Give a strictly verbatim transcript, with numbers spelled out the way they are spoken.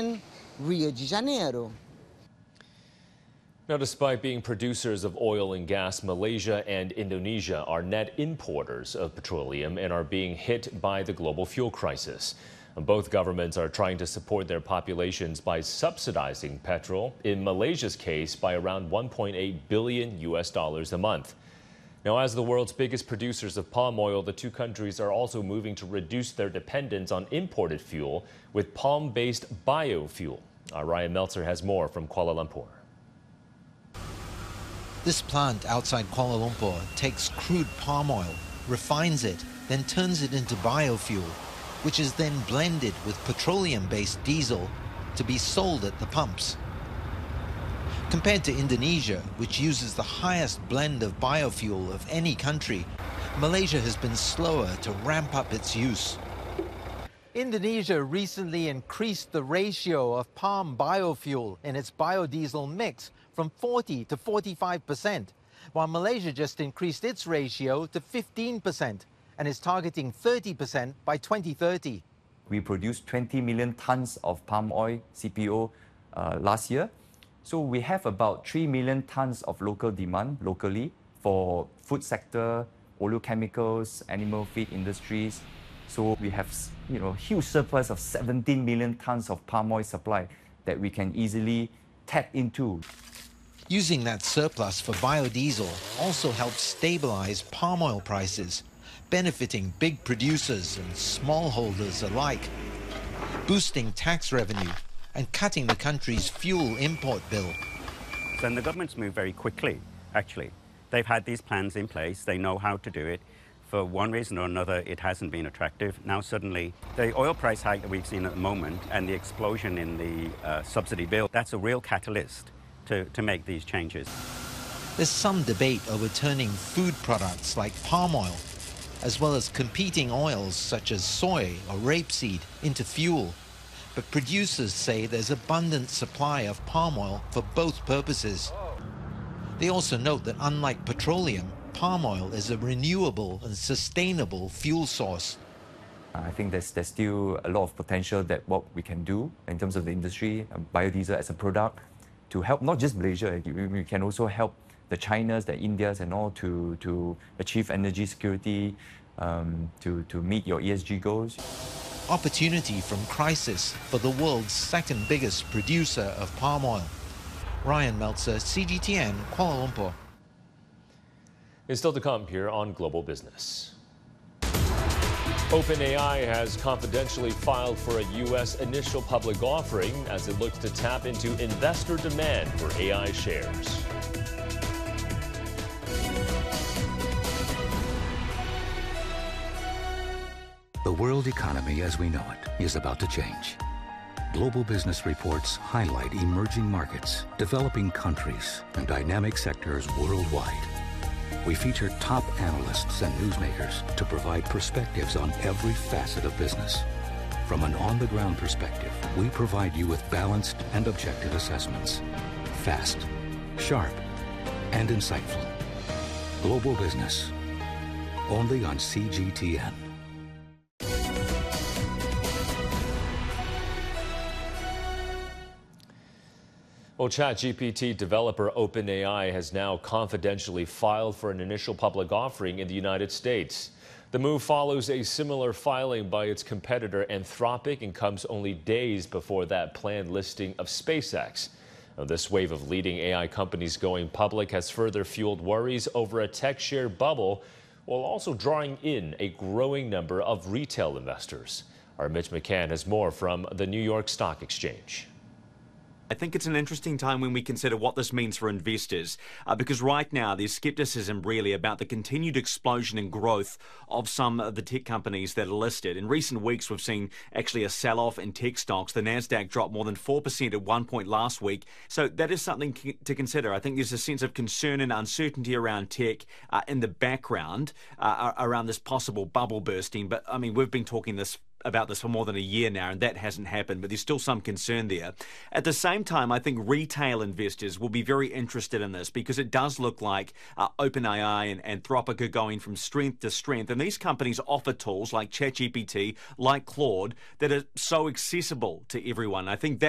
and Rio de Janeiro. Now, despite being producers of oil and gas, Malaysia and Indonesia are net importers of petroleum and are being hit by the global fuel crisis. Both governments are trying to support their populations by subsidizing petrol, in Malaysia's case by around one point eight billion U S dollars a month. Now, as the world's biggest producers of palm oil, the two countries are also moving to reduce their dependence on imported fuel with palm-based biofuel. Our Ryan Meltzer has more from Kuala Lumpur. This plant outside Kuala Lumpur takes crude palm oil, refines it, then turns it into biofuel, which is then blended with petroleum-based diesel to be sold at the pumps. Compared to Indonesia, which uses the highest blend of biofuel of any country, Malaysia has been slower to ramp up its use. Indonesia recently increased the ratio of palm biofuel in its biodiesel mix from forty to forty-five percent, while Malaysia just increased its ratio to fifteen percent and is targeting thirty percent by twenty thirty. We produced twenty million tons of palm oil, C P O, uh, last year. So we have about three million tons of local demand locally for food sector, oleochemicals, animal feed industries. So we have, you know, huge surplus of seventeen million tons of palm oil supply that we can easily tap into. Using that surplus for biodiesel also helps stabilize palm oil prices, benefiting big producers and smallholders alike, boosting tax revenue and cutting the country's fuel import bill. Then the government's moved very quickly, actually. They've had these plans in place, they know how to do it. For one reason or another, it hasn't been attractive. Now suddenly, the oil price hike that we've seen at the moment and the explosion in the uh, subsidy bill, that's a real catalyst to, to make these changes. There's some debate over turning food products like palm oil, as well as competing oils such as soy or rapeseed, into fuel. But producers say there's abundant supply of palm oil for both purposes. They also note that unlike petroleum, palm oil is a renewable and sustainable fuel source. I think there's, there's still a lot of potential that what we can do in terms of the industry, um, biodiesel as a product, to help not just Malaysia, we can also help the Chinas, the Indias and all to, to achieve energy security, um, to, to meet your E S G goals. Opportunity from crisis for the world's second biggest producer of palm oil. Ryan Meltzer, C G T N, Kuala Lumpur. It's still to come here on Global Business. OpenAI has confidentially filed for a U S initial public offering as it looks to tap into investor demand for A I shares. The world economy as we know it is about to change. Global Business reports highlight emerging markets, developing countries, and dynamic sectors worldwide. We feature top analysts and newsmakers to provide perspectives on every facet of business. From an on-the-ground perspective, we provide you with balanced and objective assessments. Fast, sharp, and insightful. Global Business, only on C G T N. Well, ChatGPT developer OpenAI has now confidentially filed for an initial public offering in the United States. The move follows a similar filing by its competitor Anthropic and comes only days before that planned listing of SpaceX. Now, this wave of leading A I companies going public has further fueled worries over a tech share bubble, while also drawing in a growing number of retail investors. Our Mitch McCann has more from the New York Stock Exchange. I think it's an interesting time when we consider what this means for investors, uh, because right now there's skepticism really about the continued explosion and growth of some of the tech companies that are listed. In recent weeks, we've seen actually a sell-off in tech stocks. The Nasdaq dropped more than four percent at one point last week. So that is something to consider. I think there's a sense of concern and uncertainty around tech uh, in the background uh, around this possible bubble bursting. But I mean, we've been talking this about this for more than a year now, and that hasn't happened, but there's still some concern there. At the same time, I think retail investors will be very interested in this because it does look like uh, OpenAI and Anthropic are going from strength to strength, and these companies offer tools like ChatGPT, like Claude, that are so accessible to everyone. I think that